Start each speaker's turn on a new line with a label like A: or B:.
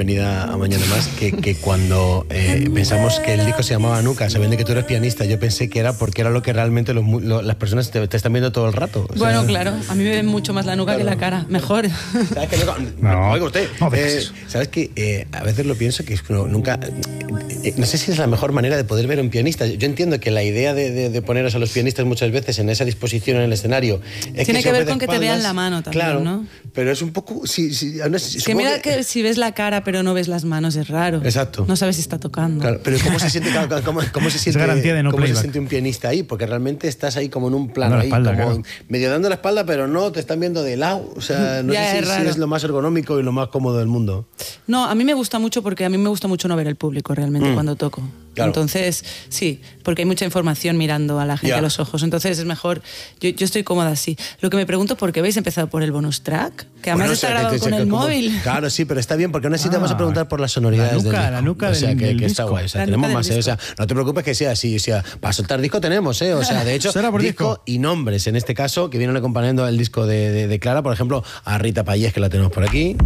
A: bienvenida a Mañana Más, que cuando pensamos que el disco se llamaba Nuca, sabiendo que tú eres pianista, yo pensé que era porque era lo que realmente las personas te están viendo todo el rato. O sea,
B: bueno, claro, a mí me ven mucho más la nuca que la cara, mejor.
A: ¿Sabes qué? Oiga usted, ¿sabes qué? A veces lo pienso que nunca... no sé si es la mejor manera de poder ver a un pianista. Yo entiendo que la idea de poneros a los pianistas muchas veces en esa disposición en el escenario...
B: Tiene que ver con que te vean la mano también,
A: claro,
B: ¿no?
A: Pero es un poco...
B: que mira que si ves la cara pero no ves las manos es raro.
A: Exacto.
B: No sabes si está tocando.
A: Claro, pero ¿cómo se siente, cómo se siente,
C: garantía de no
A: cómo se
C: playback.
A: siente un pianista ahí? Porque realmente estás ahí como en un plano,
C: Dando la espalda,
A: ahí, como
C: claro.
A: medio dando la espalda, pero no, te están viendo de lado. O sea, no sé si es lo más ergonómico y lo más cómodo del mundo.
B: No, a mí me gusta mucho porque a mí me gusta mucho no ver el público realmente cuando toco.
A: Claro.
B: Entonces, sí, porque hay mucha información mirando a la gente a los ojos. Entonces es mejor, yo estoy cómoda así. Lo que me pregunto, ¿por qué habéis empezado por el bonus track? Que además está grabado con el móvil.
A: Claro, sí, pero está bien, porque aún así te vamos a preguntar por las sonoridades
C: la nuca
A: o sea,
C: del
A: que está
C: disco.
A: guay. O sea,
B: La
A: tenemos
B: nuca
A: más,
B: del
A: o sea, no te preocupes que sea así. O sea, para soltar disco tenemos, O sea, de hecho,
C: Será por
A: disco y nombres, en este caso, que vienen acompañando el disco de Clara, por ejemplo, a Rita Payés, que la tenemos por aquí.